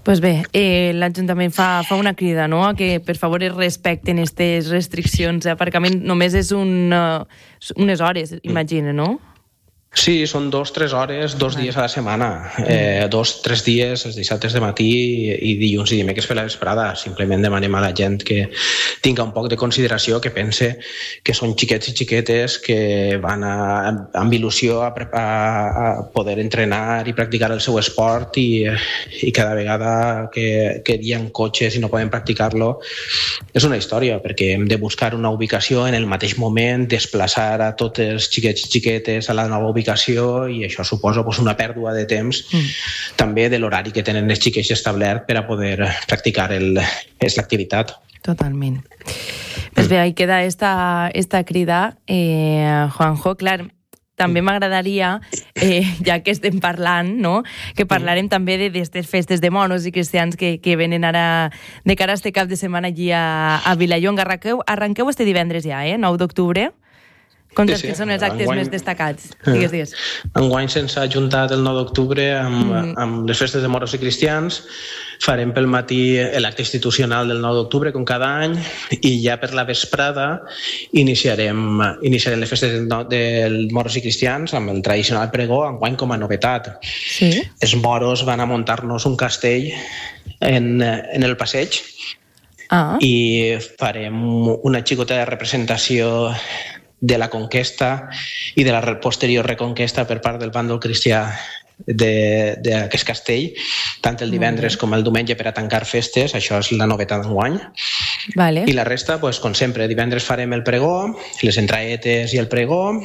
Pues bé, l'Ajuntament fa una crida, no?, a que per favor es respecten aquestes restriccions d'aparcament. Només és unes hores, imagina, no? Sí, són 2-3 hores, 2 dies a la setmana. 2-3 dies, els dissabtes de matí i dilluns i dimecres per la vesprada. Simplement demanem a la gent que tinga un poc de consideració, que pense que són xiquets i xiquetes que van amb il·lusió a poder entrenar i practicar el seu esport i cada vegada que hi ha cotxes i no poden practicar-lo és una història, perquè hem de buscar una ubicació en el mateix moment, desplaçar a tots els xiquets i xiquetes a la nova ubicació, i això suposa una pèrdua de temps també de l'horari que tenen els xiquets establert per a poder practicar l'activitat. Totalment. Pues bé, ahí queda esta crida, Juanjo. Clar, també m'agradaria, ja que estem parlant, no?, que parlarem també d'aquestes festes de moros i cristians que venen ara de cara a este cap de setmana allí a Vilallonga. Arranqueu este divendres ja, 9 d'octubre. Quins són els actes més destacats? Digues. Enguany se'ns ha ajuntat el 9 d'octubre amb les festes de moros i cristians. Farem pel matí l'acte institucional del 9 d'octubre, com cada any, i ja per la vesprada iniciarem les festes del moros i cristians amb el tradicional pregó, enguany com a novetat. Sí. Els moros van a muntar-nos un castell en el passeig i farem una xicota de representació de la conquesta i de la posterior reconquesta per part del bàndol cristià d'aquest castell, tant el divendres com el diumenge per a tancar festes. Això és la novetat d'enguany. Vale. I la resta, com sempre, divendres farem el pregó, les entraetes i el pregó.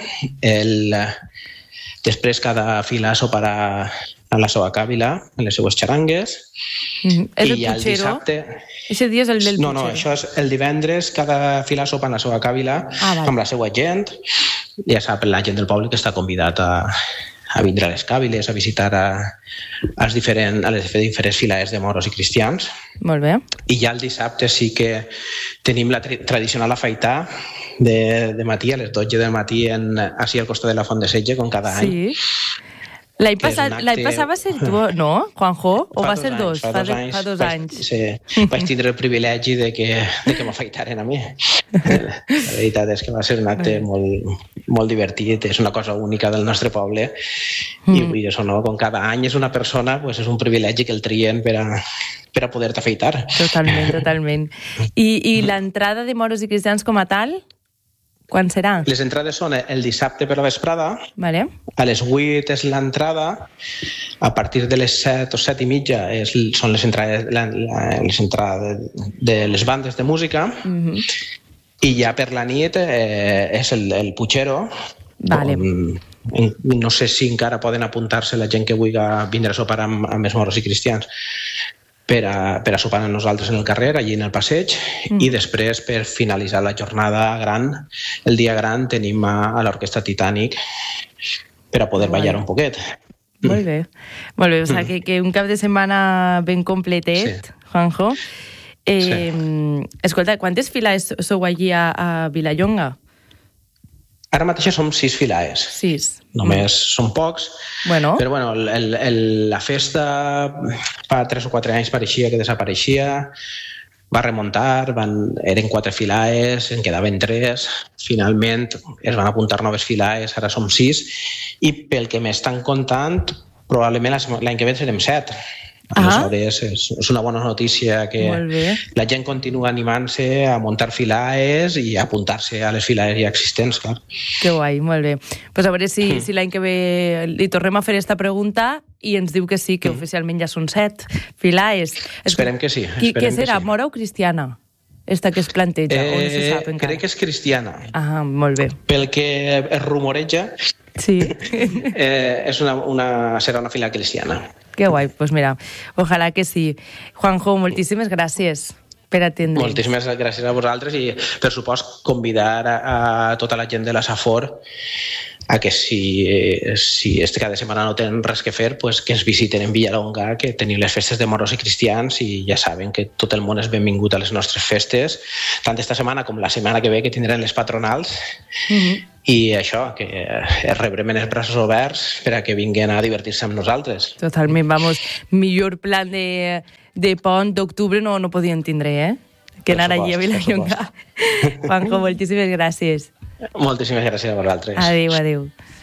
Després cada fila soparà a la seva càvila, en les seues xarangues. És el putxero? Aquest dia és el del putxero? No, això és el divendres, cada fila sopa en la seva càvila amb la seva gent. Ja sap, la gent del poble que està convidat a vindre a les càviles, a visitar a les diferents filaers de moros i cristians. Molt bé. I ja el dissabte sí que tenim la tradicional afaitar de matí, a les 12 del matí, així al costat de la Font de Setge, com cada any. Sí. L'any passat va ser tu, no, Juanjo? O va ser dos? Fa 2 anys. Sí, vaig tindre el privilegi de que m'afaitaren a mi. La veritat és que va ser un acte molt divertit, és una cosa única del nostre poble, i vull dir, això no, com cada any és una persona, és un privilegi que el trien per a poder-te afaitar. Totalment. I l'entrada de moros i cristians com a tal, quan serà? Les entrades són el dissabte per la vesprada. Vale. A les 8 és l'entrada. A partir de les 7 o 7 i mitja són les entrades de les bandes de música. I ja per la nit és el putxero. Vale. No sé si encara poden apuntar-se la gent que vulgui vindre a sopar amb els moros i cristians per a sopar amb nosaltres en el carrer, allí en el passeig, i després, per finalitzar la jornada gran, el dia gran, tenim a l'Orquestra Titanic per a poder ballar un poquet. Molt bé. O sigui, que un cap de setmana ben completet, Juanjo. Escolta, quantes files sou allí a Vilallonga? Ara mateix som 6 filaers. 6. Només són pocs, però la festa fa 3 o 4 anys pareixia que desapareixia, va remuntar, eren 4 filaers, en quedaven 3, finalment es van apuntar noves filaers, ara som 6, i pel que m'estan contant, probablement l'any que ve serem 7. Aleshores, és una bona notícia que la gent continua animant-se a muntar filaers i a apuntar-se a les filaers ja existents, clar. Que guai, molt bé. Pues a veure si l'any que ve li tornem a fer aquesta pregunta i ens diu que sí, que oficialment ja són 7 filaers. Esperem que sí. Què serà, mora o cristiana? Esta que es planteja, o no se sap encara? Crec que és cristiana. Molt bé. Pel que es rumoreja, serà una fila cristiana. Que guai, pues mira, ojalà que sí. Juanjo, moltíssimes gràcies per atendre'ns. Moltíssimes gràcies a vosaltres i, per supost, convidar a tota la gent de la Safor a que si cada setmana no tenen res que fer, pues que ens visiten en Vilallonga, que tenim les festes de moros i cristians i ja saben que tot el món és benvingut a les nostres festes, tant esta setmana com la setmana que ve, que tindran les patronals. I això, que rebrem els braços oberts per a que vinguin a divertir-se amb nosaltres. Totalment, vamos, millor plan de pont d'octubre no podien tindre, que anar allí a Vilallonga. Juanjo, moltíssimes gràcies. Moltíssimes gràcies a vosaltres. Adéu.